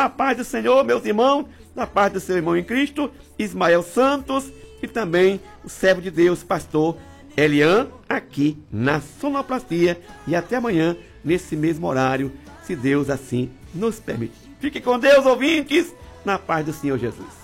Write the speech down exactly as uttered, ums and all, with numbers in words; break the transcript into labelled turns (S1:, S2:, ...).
S1: A paz do Senhor, meus irmãos, da paz do seu irmão em Cristo, Ismael Santos, e também o servo de Deus, pastor Elian, aqui na Sonoplastia. E até amanhã, nesse mesmo horário, se Deus assim nos permitir. Fique com Deus, ouvintes, na paz do Senhor Jesus.